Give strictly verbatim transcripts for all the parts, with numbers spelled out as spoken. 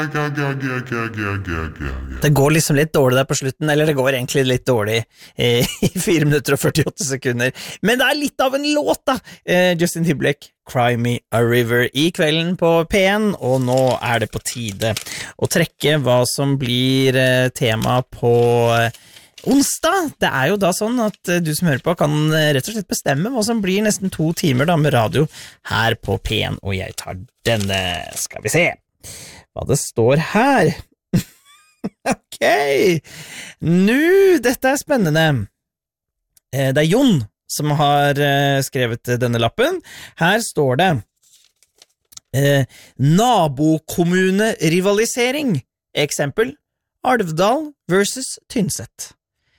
Det går liksom litt dårlig der på slutten, eller det går egentlig litt dårlig eh, i fire minutter og førtiåtte sekunder. Men det er litt av en låt da, eh, Justin Timberlake, Cry Me a River i kvelden på P en, og nå er det på tide å trekke hva som blir eh, tema på eh, onsdag. Det er jo da sånn at eh, du som hører på kan eh, rett og slett bestemme hva som blir nesten to timer da med radio her på P en, og jeg tar denne, skal vi se hva det står her. Ok, nu, dette er spennende. Eh, det er Jon som har eh, skrevet denne lappen. Her står det eh, nabokommune-rivalisering. Eksempel, Alvdal versus Tynset.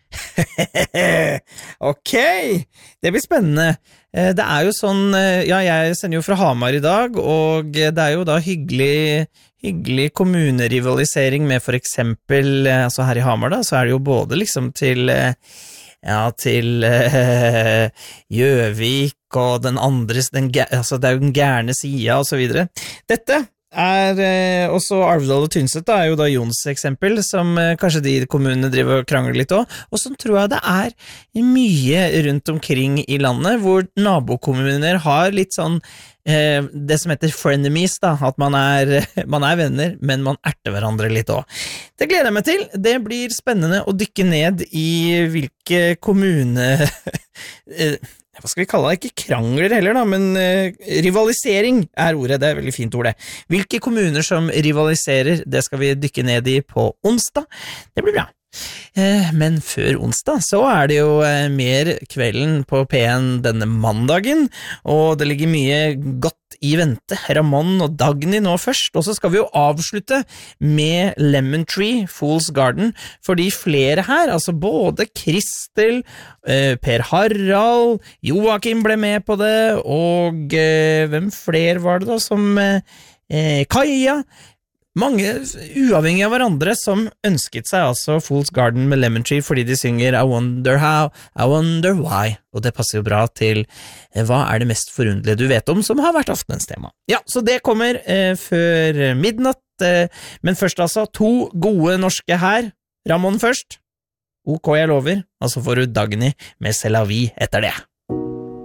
Ok, det blir spennende. Eh, det er jo sånn, eh, ja, jeg sender jo fra Hamar i dag, og det er jo da hyggelig hyggelig kommunerivalisering med for eksempel, altså her i Hamar da, så er det jo både liksom til, ja, til Gjøvik og den andres, den, altså det er jo den gærne sida og så videre. Dette er eh, også Alvdal og Tynset da, er jo da Jons eksempel, som eh, kanskje de kommunene driver og krangler litt også, og som tror jeg det er mye rundt omkring i landet, hvor nabokommuner har litt sånn eh, det som heter frenemies da, at man er, man er venner, men man erter hverandre litt også. Det gleder jeg meg til. Det blir spennende å dykke ned i hvilke kommune hva skal vi kalle det? Ikke krangler heller da, men uh, rivalisering er ordet, det er veldig fint ord det. Hvilke kommuner som rivaliserer, det skal vi dykke ned i på onsdag. Det blir bra. Uh, men før onsdag så er det jo uh, mer kvelden på P en denne mandagen, og det ligger mye godt i vente. Ramon og Dagny nå først, og så skal vi jo avslutte med Lemon Tree, Fool's Garden, fordi flere her, altså både Kristel, eh, Per Harald, Joakim ble med på det, og eh, hvem flere var det da som eh, Kaja, mange uavhengig av hverandre som ønsket seg altså Fool's Garden med Lemon Tree fordi de synger I wonder how, I wonder why, og det passer jo bra til eh, hva er det mest forunderlige du vet om som har vært aftenens tema. Ja, så det kommer eh, før midnatt, eh, men først altså to gode norske her. Ramon først. Ok, jeg lover, altså får du Dagny med C'est la vie etter det.